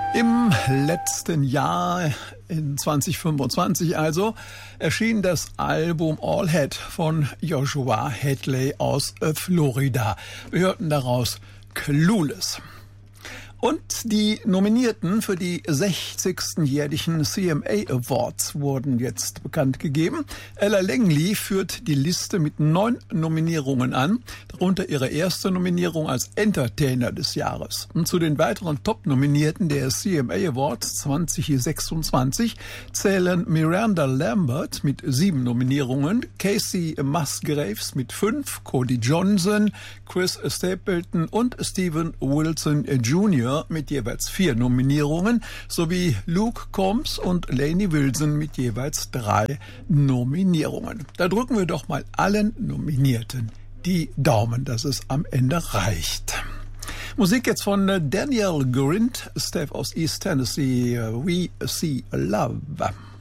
Im letzten Jahr, in 2025 also, erschien das Album All Head von Joshua Hadley aus Florida. Wir hörten daraus Clueless. Und die Nominierten für die 60. jährlichen CMA Awards wurden jetzt bekannt gegeben. Ella Langley führt die Liste mit 9 Nominierungen an, darunter ihre erste Nominierung als Entertainer des Jahres. Und zu den weiteren Top-Nominierten der CMA Awards 2026 zählen Miranda Lambert mit 7 Nominierungen, Casey Musgraves mit 5, Cody Johnson, Chris Stapleton und Steven Wilson Jr. mit jeweils 4 Nominierungen, sowie Luke Combs und Lainey Wilson mit jeweils 3 Nominierungen. Da drücken wir doch mal allen Nominierten die Daumen, dass es am Ende reicht. Musik jetzt von Daniel Gurint, Steph aus East Tennessee, We See Love.